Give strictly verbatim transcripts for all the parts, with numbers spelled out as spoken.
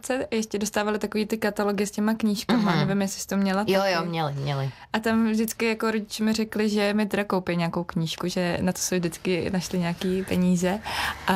se ještě dostávali takový ty katalogy s těma knížkama, mm-hmm. nevím, jestli jsi to měla taky. Jo, jo, měli, měli. A tam vždycky jako rodiče mi řekli, že mi teda koupí nějakou knížku, že na to se vždycky našli nějaký peníze. A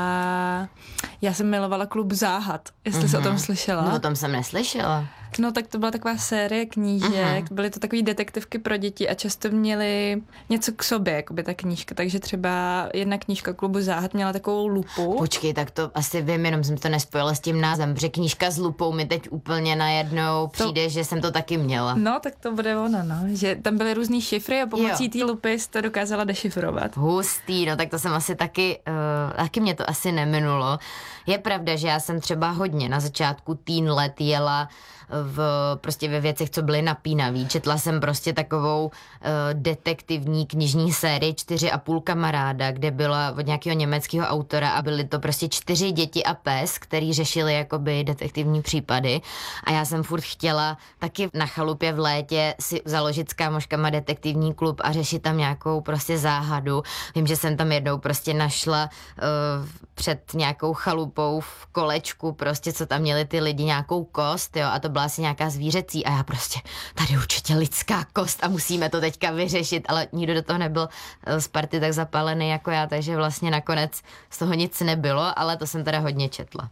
já jsem milovala Klub záhad, jestli mm-hmm. jsi o tom slyšela. No, o tom jsem neslyšela. No tak to byla taková série knížek, uh-huh. byly to takové detektivky pro děti a často měly něco k sobě, jakoby ta knížka, takže třeba jedna knížka Klubu záhad měla takovou lupu. Počkej, tak to asi vím, jenom jsem to nespojila s tím názvem, protože knížka s lupou mi teď úplně najednou přijde, to... že jsem to taky měla. No, tak to bude ona, no, že tam byly různý šifry a pomocí té lupy jsi to dokázala dešifrovat. Hustý, no tak to jsem asi taky, uh, taky mě to asi neminulo. Je pravda, že já jsem třeba hodně na začátku teen let jela v, prostě ve věcech, co byly napínavý. Četla jsem prostě takovou uh, detektivní knižní sérii Čtyři a půl kamaráda, kde byla od nějakého německého autora a byly to prostě čtyři děti a pes, který řešili jakoby detektivní případy. A já jsem furt chtěla taky na chalupě v létě si založit s kámoškama detektivní klub a řešit tam nějakou prostě záhadu. Vím, že jsem tam jednou prostě našla uh, před nějakou chalupou v kolečku prostě, co tam měli ty lidi, nějakou kost, jo, a to byla asi nějaká zvířecí a já prostě, tady určitě lidská kost a musíme to teďka vyřešit, ale nikdo do toho nebyl z party tak zapálený jako já, takže vlastně nakonec z toho nic nebylo, ale to jsem teda hodně četla.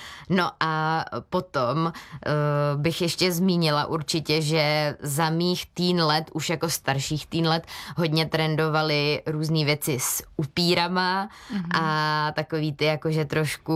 No a potom uh, bych ještě zmínila určitě, že za mých teen let, už jako starších teen let, hodně trendovaly různý věci s upírama mm-hmm. a takový ty jakože trošku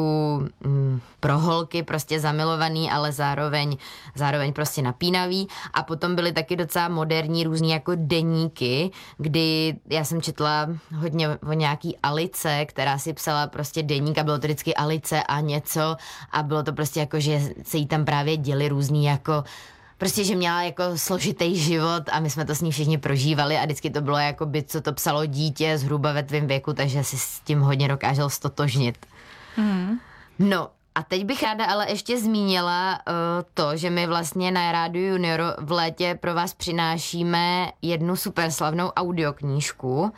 mm, pro holky prostě zamilovaný, ale zároveň, zároveň prostě napínavý. A potom byly taky docela moderní různý jako deníky, kdy já jsem četla hodně o nějaký Alice, která si psala prostě deník a bylo to vždycky Alice a něco a bylo to prostě jako, že se jí tam právě děli různý jako, prostě, že měla jako složitý život a my jsme to s ní všichni prožívali a vždycky to bylo jako by, co to psalo dítě zhruba ve tvém věku, takže si s tím hodně dokážel stotožnit. Mm. No a teď bych ráda ale ještě zmínila uh, to, že my vlastně na Rádiu Junior v létě pro vás přinášíme jednu super slavnou audioknížku,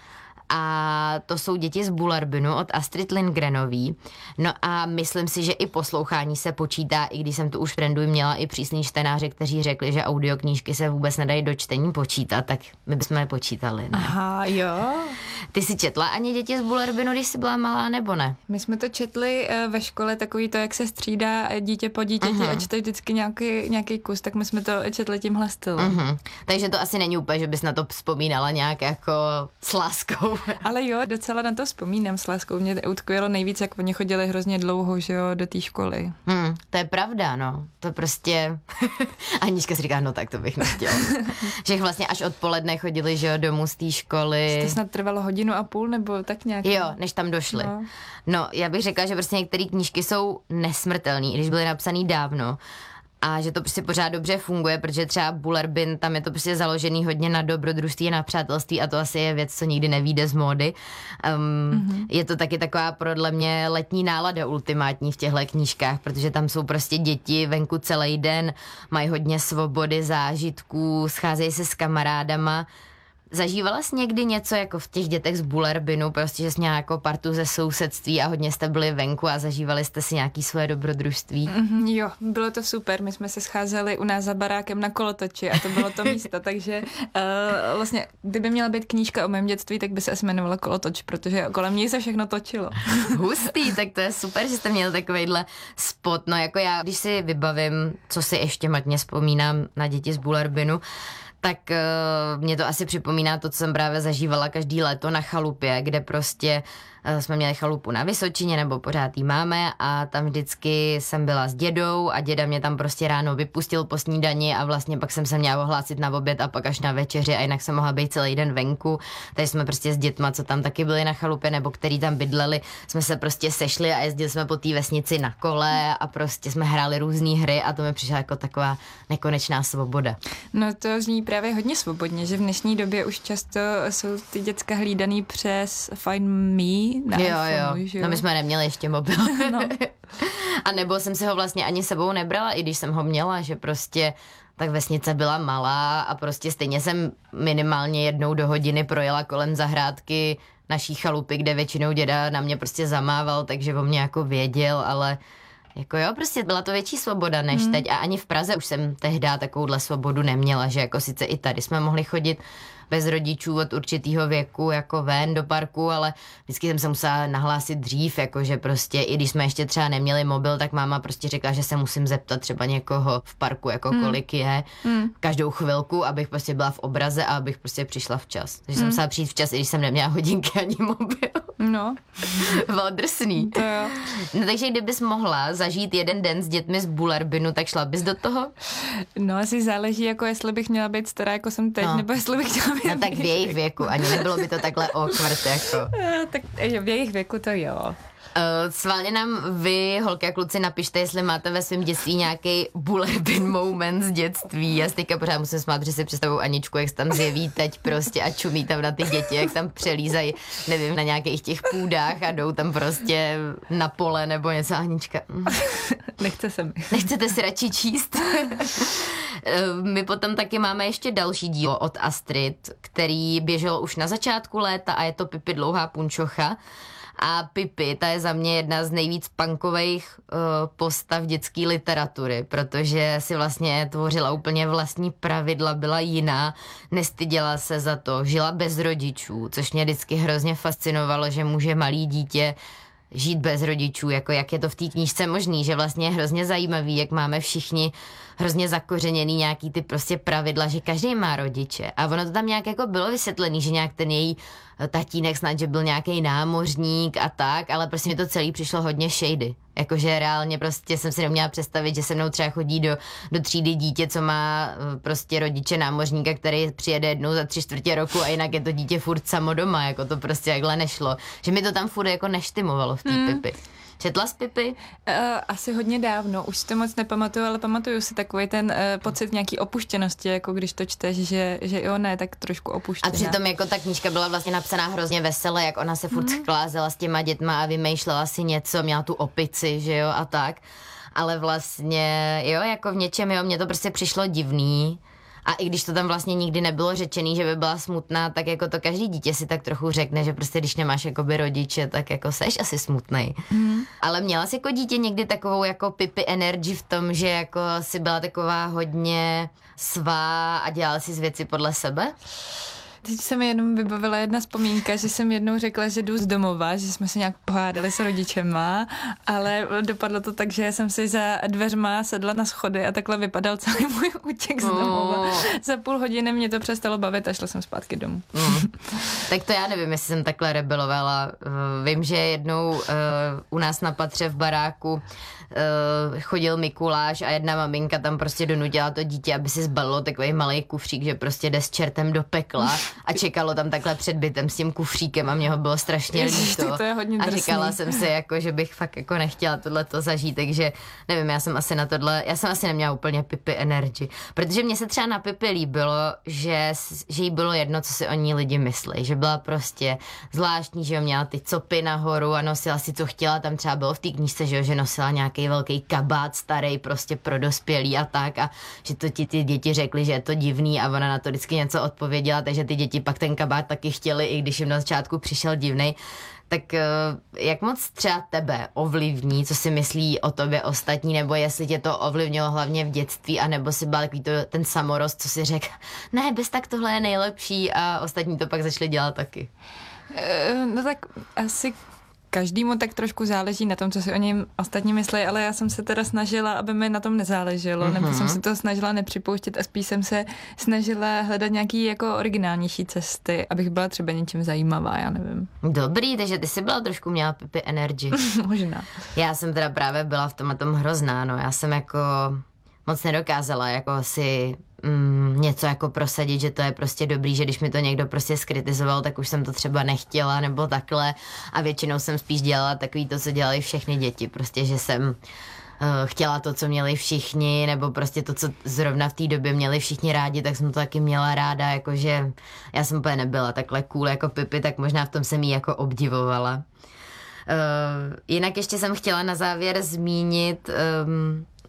a to jsou Děti z Bullerbinu od Astrid Lindgrenový. No a myslím si, že i poslouchání se počítá, i když jsem tu už v trendu měla i přísný čtenáři, kteří řekli, že audioknížky se vůbec nedají do čtení počítat, tak my bychom je počítali. Ne? Aha, jo. Ty jsi četla ani Děti z Bullerbinu, když jsi byla malá, nebo ne? My jsme to četli ve škole, takový to, jak se střídá dítě po dítěti uh-huh. a čte vždycky nějaký, nějaký kus, tak my jsme to četli tímhle stylem. Uh-huh. Takže to asi není úplně, že bys na to vzpomínala nějak jako s láskou. Ale jo, docela na to vzpomínám s láskou. Mě utkvělo nejvíc, jak oni chodili hrozně dlouho, že jo, do té školy. Hmm, to je pravda, no. To prostě... Anička si říká, no tak to bych nechtěla. Že vlastně až odpoledne chodili, že jo, domů z té školy. To snad trvalo hodinu a půl, nebo tak nějak? Jo, než tam došli. No. no, já bych řekla, že prostě některé knížky jsou nesmrtelné, i když byly napsané dávno. A že to prostě pořád dobře funguje, protože třeba Bullerbin, tam je to prostě založený hodně na dobrodružství a na přátelství a to asi je věc, co nikdy nevyjde z módy. Um, mm-hmm. Je to taky taková podle mě letní nálada ultimátní v těchto knížkách, protože tam jsou prostě děti venku celý den, mají hodně svobody, zážitků, scházejí se s kamarádama. Zažívala jsi někdy něco jako v těch Dětech z Bullerbinu, prostě, že jsi měla jako partu ze sousedství a hodně jste byli venku a zažívali jste si nějaký svoje dobrodružství? Mm-hmm, jo, bylo to super, my jsme se scházeli u nás za barákem na kolotoči a to bylo to místo, takže uh, vlastně, kdyby měla být knížka o mém dětství, tak by se asi jmenovala Kolotoč, protože kolem něj se všechno točilo. Hustý, tak to je super, že jste měli takovejhle spot, no jako já, když si vybavím, co si ještě matně vzpomínám na Děti z Bullerbinu, tak uh, mě to asi připomíná to, co jsem právě zažívala každý léto na chalupě, kde prostě uh, jsme měli chalupu na Vysočině, nebo pořád jí máme a tam vždycky jsem byla s dědou a děda mě tam prostě ráno vypustil po snídani a vlastně pak jsem se měla ohlásit na oběd a pak až na večeři a jinak jsem mohla být celý den venku. Takže jsme prostě s dětma, co tam taky byli na chalupě nebo který tam bydleli, jsme se prostě sešli a jezdili jsme po té vesnici na kole a prostě jsme hráli různé hry a to mi přišla jako taková nekonečná svoboda. No to zní právě hodně svobodně, že v dnešní době už často jsou ty děcka hlídaný přes Find Me na jo, iPhoneu, jo. že jo? No my jsme neměli ještě mobil. No. A nebo jsem si ho vlastně ani sebou nebrala, i když jsem ho měla, že prostě tak vesnice byla malá a prostě stejně jsem minimálně jednou do hodiny projela kolem zahrádky naší chalupy, kde většinou děda na mě prostě zamával, takže o mě jako věděl, ale Jako jo, prostě byla to větší svoboda než hmm. teď a ani v Praze už jsem tehdy takovouhle svobodu neměla, že jako sice i tady jsme mohli chodit bez rodičů od určitého věku jako ven do parku, ale vždycky jsem se musela nahlásit dřív, jakože prostě i když jsme ještě třeba neměli mobil, tak máma prostě řekla, že se musím zeptat třeba někoho v parku, jako hmm. kolik je, hmm. každou chvilku, abych prostě byla v obraze a abych prostě přišla včas. Takže hmm. jsem musela přijít včas, i když jsem neměla hodinky ani mobil. No. Bylo drsný. To jo. No takže kdybys mohla zažít jeden den s dětmi z Bullerbinu, tak šla bys do toho? No asi záleží, jako jestli bych měla být stará, jako jsem teď, no. nebo jestli bych chtěla být... No tak v jejich věku, ani nebylo by to takhle awkward, jako. Tak v jejich věku to jo. Uh, Sválně nám vy, holky a kluci, napište, jestli máte ve svém dětství nějaký Bullerbin moment z dětství. Já si teďka pořád musím smát, že si představuju Aničku, jak se tam zjeví teď prostě a čumí tam na ty děti, jak tam přelízají, nevím, na nějakých těch půdách a jdou tam prostě na pole nebo něco. Anička. Nechce se mi. Nechcete si radši číst? My potom taky máme ještě další dílo od Astrid, který běžel už na začátku léta a je to Pipi dlouhá punčocha. A Pipi, ta je za mě jedna z nejvíc punkových uh, postav dětské literatury, protože si vlastně tvořila úplně vlastní pravidla, byla jiná, nestyděla se za to, žila bez rodičů, což mě vždycky hrozně fascinovalo, že může malý dítě žít bez rodičů, jako jak je to v té knížce možný, že vlastně je hrozně zajímavý, jak máme všichni hrozně zakořeněný nějaký ty prostě pravidla, že každý má rodiče. A ono to tam nějak jako bylo vysvětlený, že nějak ten její tatínek snad, že byl nějaký námořník a tak, ale prostě mi to celý přišlo hodně shady. Jakože reálně prostě jsem si neměla představit, že se mnou třeba chodí do, do třídy dítě, co má prostě rodiče námořníka, který přijede jednou za tři čtvrtě roku a jinak je to dítě furt samo doma, jako to prostě jakhle nešlo. Že mi to tam furt jako neštimovalo v té mm. Pipi. Četla jsi Pipi? Uh, asi hodně dávno, už si to moc nepamatuju, ale pamatuju si takový ten uh, pocit nějaký opuštěnosti, jako když to čteš, že, že jo, ne, tak trošku opuštěná. A přitom jako ta knížka byla vlastně napsaná hrozně vesele, jak ona se furt mm. sklázela s těma dětma a vymýšlela si něco, měla tu opici, že jo, a tak. Ale vlastně, jo, jako v něčem, jo, mně to prostě přišlo divný. A i když to tam vlastně nikdy nebylo řečený, že by byla smutná, tak jako to každý dítě si tak trochu řekne, že prostě když nemáš jakoby rodiče, tak jako seš asi smutnej. Mm. Ale měla jsi jako dítě někdy takovou jako Pipi energy v tom, že jako si byla taková hodně svá a dělala si z věci podle sebe? Teď se mi jenom vybavila jedna vzpomínka, že jsem jednou řekla, že jdu z domova, že jsme se nějak pohádali s rodičema, ale dopadlo to tak, že jsem si za dveřma sedla na schody a takhle vypadal celý můj útěk z domova. Oh. Za půl hodiny mě to přestalo bavit a šla jsem zpátky domů. Mm. Tak to já nevím, jestli jsem takhle rebelovala. Vím, že jednou uh, u nás na patře v baráku Uh, chodil Mikuláš a jedna maminka tam prostě donutila to dítě, aby si zbalilo takový malej kufřík, že prostě jde s čertem do pekla a čekalo tam takhle před bytem s tím kufříkem a mě ho bylo strašně líto. To je hodně a drsný. Říkala jsem si jako, že bych fakt jako nechtěla tohleto zažít, takže nevím, já jsem asi na tohle, já jsem asi neměla úplně Pipi energy, protože mně se třeba na Pipi líbilo, že, že jí bylo jedno, co si o ní lidi myslí, že byla prostě zvláštní, že měla ty copy nahoru a nosila si, co chtěla, tam třeba bylo v té knížce, že, že nosila nějaký velký kabát starý prostě pro dospělý a tak a že to ti ty děti řekly, že je to divný a ona na to vždycky něco odpověděla, takže ty děti pak ten kabát taky chtěli, i když jim na začátku přišel divnej. Tak jak moc třeba tebe ovlivní, co si myslí o tobě ostatní, nebo jestli tě to ovlivnilo hlavně v dětství, anebo si byl takový to, ten samorost, co si řekl, ne, bez tak tohle je nejlepší a ostatní to pak začali dělat taky. No tak asi každému tak trošku záleží na tom, co si o něm ostatní myslí, ale já jsem se teda snažila, aby mi na tom nezáleželo, mm-hmm. nebo jsem se to snažila nepřipouštět a spíš jsem se snažila hledat nějaký jako originálnější cesty, abych byla třeba něčím zajímavá, já nevím. Dobrý, takže ty jsi byla trošku měla Pipi energy. Možná. Já jsem teda právě byla v tom a tom hrozná, no, já jsem jako moc nedokázala jako si mm, něco jako prosadit, že to je prostě dobrý, že když mi to někdo prostě skritizoval, tak už jsem to třeba nechtěla nebo takhle a většinou jsem spíš dělala takový to, co dělali všechny děti, prostě, že jsem uh, chtěla to, co měli všichni, nebo prostě to, co zrovna v té době měli všichni rádi, tak jsem to taky měla ráda, jakože já jsem úplně nebyla takhle cool jako Pipi, tak možná v tom jsem jí jako obdivovala. Uh, jinak ještě jsem chtěla na závěr zmínit um,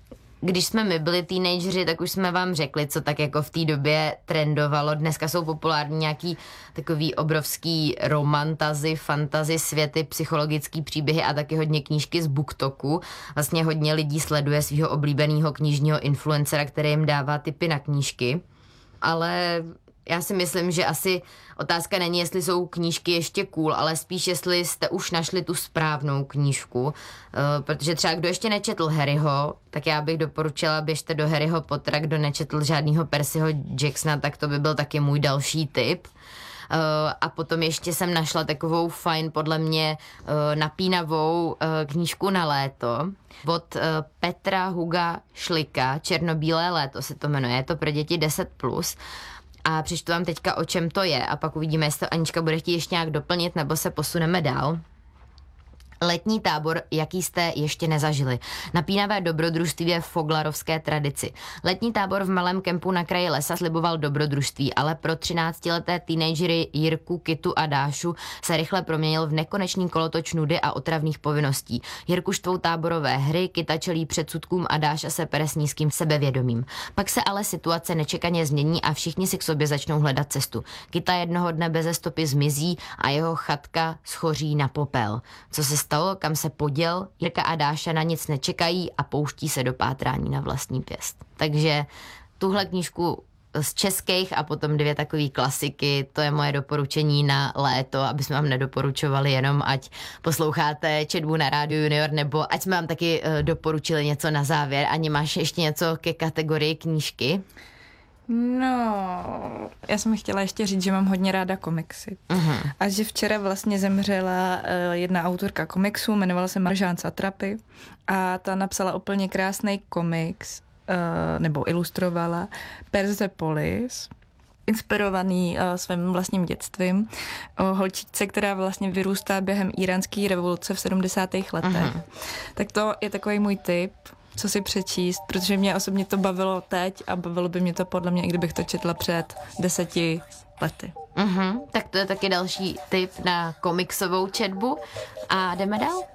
když jsme my byli teenageři, tak už jsme vám řekli, co tak jako v té době trendovalo. Dneska jsou populární nějaký takový obrovský romantazy, fantasy, světy, psychologický příběhy a taky hodně knížky z BookToku. Vlastně hodně lidí sleduje svého oblíbeného knižního influencera, který jim dává tipy na knížky. Ale já si myslím, že asi otázka není, jestli jsou knížky ještě cool, ale spíš, jestli jste už našli tu správnou knížku. Uh, protože třeba kdo ještě nečetl Harryho, tak já bych doporučila, běžte do Harryho Pottera, kdo nečetl žádnýho Percyho Jacksona, tak to by byl taky můj další tip. Uh, a potom ještě jsem našla takovou fajn, podle mě uh, napínavou uh, knížku na léto od uh, Petra Huga Šlika, Černobílé léto se to jmenuje, je to pro děti deset plus. A přečtu vám teďka, o čem to je a pak uvidíme, jestli to Anička bude chtít ještě nějak doplnit nebo se posuneme dál. Letní tábor, jaký jste ještě nezažili. Napínavé dobrodružství je v foglarovské tradici. Letní tábor v malém kempu na kraji lesa sliboval dobrodružství, ale pro třináctileté teenagery Jirku, Kitu a Dášu se rychle proměnil v nekonečný kolotoč nudy a otravných povinností. Jirku štvou táborové hry, Kita čelí předsudkům a Dáša se pere s nízkým sebevědomím. Pak se ale situace nečekaně změní a všichni si k sobě začnou hledat cestu. Kita jednoho dne beze stopy zmizí a jeho chatka schoří na popel. Co se stalo, kam se poděl, Jirka a Dáša na nic nečekají a pouští se do pátrání na vlastní pěst. Takže tuhle knížku z českých a potom dvě takové klasiky, to je moje doporučení na léto, aby jsme vám nedoporučovali jenom, ať posloucháte četbu na Rádiu Junior, nebo ať jsme vám taky uh, doporučili něco na závěr. Ani máš ještě něco ke kategorii knížky? No, já jsem chtěla ještě říct, že mám hodně ráda komiksy. Uh-huh. A že včera vlastně zemřela uh, jedna autorka komiksů, jmenovala se Maržán Satrapy a ta napsala úplně krásný komiks, uh, nebo ilustrovala Persepolis, inspirovaný uh, svým vlastním dětstvím, o holčičce, která vlastně vyrůstá během iránské revoluce v sedmdesátých letech. Uh-huh. Tak to je takový můj tip, co si přečíst, protože mě osobně to bavilo teď a bavilo by mě to podle mě, i kdybych to četla před deseti lety. Uh-huh. Tak to je taky další tip na komiksovou četbu. A jdeme dál?